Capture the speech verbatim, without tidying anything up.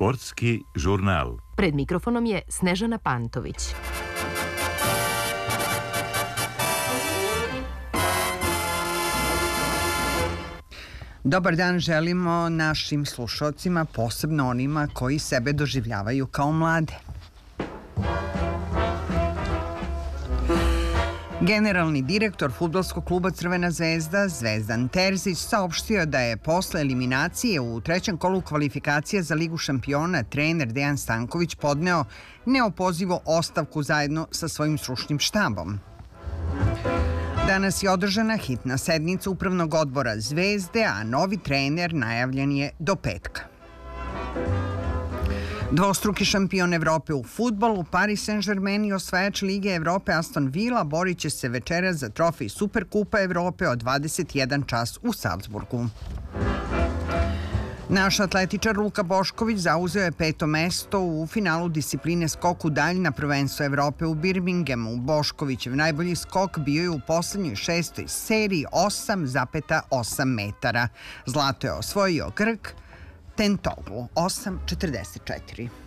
Sportski žurnal. Pred mikrofonom je Snežana Pantović. Dobar dan želimo našim slušalcima, posebno onima koji sebe doživljavaju kao mlade. Generalni direktor fudbalskog kluba Crvena zvezda, Zvezdan Terzić, saopštio da je posle eliminacije u trećem kolu kvalifikacija za Ligu šampiona trener Dejan Stanković podneo neopozivo ostavku zajedno sa svojim stručnim štabom. Danas je održana hitna sednica Upravnog odbora Zvezde, a novi trener najavljen je do petka. Dvostruki šampion Evrope u fudbalu, Paris Saint-Germain i osvajač Lige Evrope Aston Villa borit će se večeras za trofej Superkupa Evrope od dvadeset jedan čas u Salzburgu. Naš atletičar Luka Bošković zauzeo je peto mesto u finalu discipline skok u dalj na prvenstvo Evrope u Birminghamu. Boškovićev najbolji skok bio je u poslednjoj šestoj seriji osam zarez osam metara. Zlato je osvojio Grk Tentoglu osam četrdeset četiri.